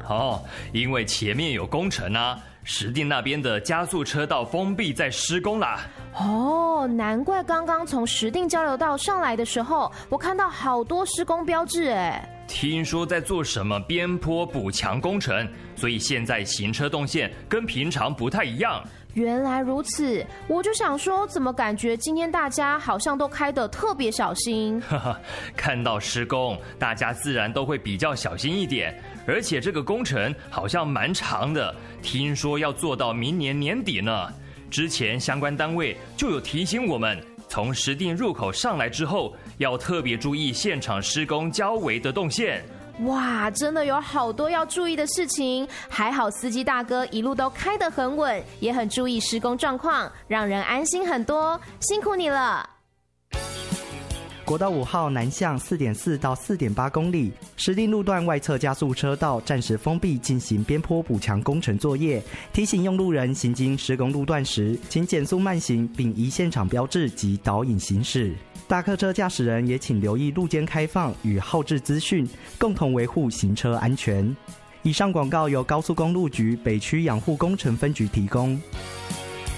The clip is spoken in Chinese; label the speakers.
Speaker 1: 哦，因为前面有工程啊，石碇那边的加速车道封闭在施工啦。
Speaker 2: 哦，难怪刚刚从石碇交流道上来的时候，我看到好多施工标志哎。
Speaker 1: 听说在做什么边坡补强工程，所以现在行车动线跟平常不太一样。
Speaker 2: 原来如此，我就想说，怎么感觉今天大家好像都开得特别小心？
Speaker 1: 看到施工，大家自然都会比较小心一点。而且这个工程好像蛮长的，听说要做到明年年底呢。之前相关单位就有提醒我们，从石碇入口上来之后，要特别注意现场施工交围的动线。
Speaker 2: 哇，真的有好多要注意的事情，还好司机大哥一路都开得很稳，也很注意施工状况，让人安心很多，辛苦你了。
Speaker 3: 国道5号南向4.4到4.8公里，石碇路段外侧加速车道暂时封闭，进行边坡补强工程作业。提醒用路人行经施工路段时，请减速慢行，并依现场标志及导引行驶。大客车驾驶人也请留意路肩开放与号志资讯，共同维护行车安全。以上广告由高速公路局北区养护工程分局提供。